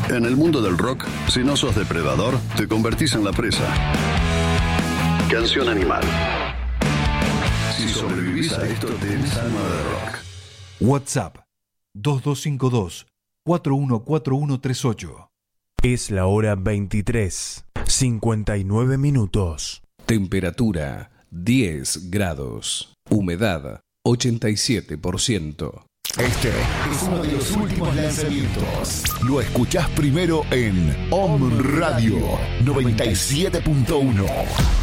En el mundo del rock, si no sos depredador, te convertís en la presa. Canción Animal. Si sobrevivís a esto, tenés alma de rock. WhatsApp 2252-414138. Es la hora 23:59 minutos. Temperatura 10 grados. Humedad 87%. Este es uno de los últimos lanzamientos. Lo escuchás primero en Om Radio 97.1.